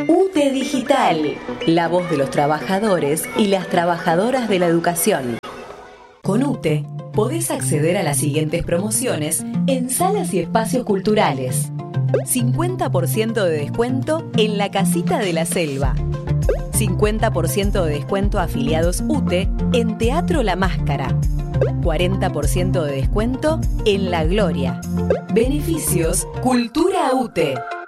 UTE Digital, la voz de los trabajadores y las trabajadoras de la educación. Con UTE podés acceder a las siguientes promociones en salas y espacios culturales. 50% de descuento en la Casita de la Selva. 50% de descuento a afiliados UTE en Teatro La Máscara. 40% de descuento en La Gloria. Beneficios Cultura UTE.